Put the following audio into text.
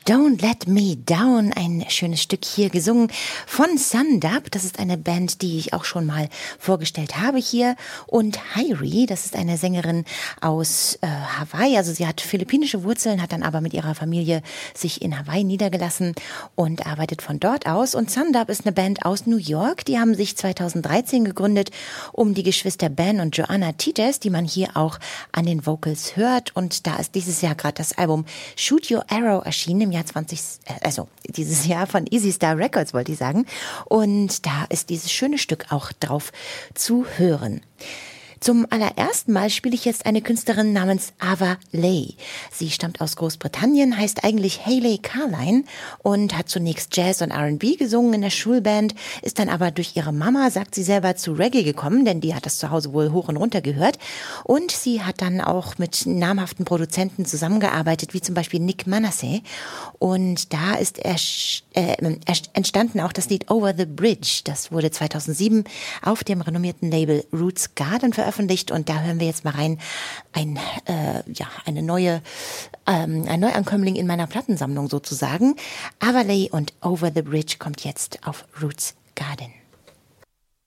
Don't Let Me Down, ein schönes Stück hier gesungen von Sundub. Das ist eine Band, die ich auch schon mal vorgestellt habe hier. Und Hairi, das ist eine Sängerin aus Hawaii. Also sie hat philippinische Wurzeln, hat dann aber mit ihrer Familie sich in Hawaii niedergelassen und arbeitet von dort aus. Und Sundub ist eine Band aus New York. Die haben sich 2013 gegründet, um die Geschwister Ben und Joanna Tites, die man hier auch an den Vocals hört. Und da ist dieses Jahr gerade das Album Shoot Your Arrow erschienen im Jahr dieses Jahr von Easy Star Records, wollte ich sagen. Und da ist dieses schöne Stück auch drauf zu hören. Zum allerersten Mal spiele ich jetzt eine Künstlerin namens Ava Leigh. Sie stammt aus Großbritannien, heißt eigentlich Hayley Carline und hat zunächst Jazz und R&B gesungen in der Schulband, ist dann aber durch ihre Mama, sagt sie selber, zu Reggae gekommen, denn die hat das zu Hause wohl hoch und runter gehört. Und sie hat dann auch mit namhaften Produzenten zusammengearbeitet, wie zum Beispiel Nick Manasseh. Und da ist entstanden auch das Lied Over the Bridge. Das wurde 2007 auf dem renommierten Label Roots Garden veröffentlicht und da hören wir jetzt mal rein ein Neuankömmling in meiner Plattensammlung sozusagen. Ava Leigh und Over the Bridge kommt jetzt auf Roots Garden.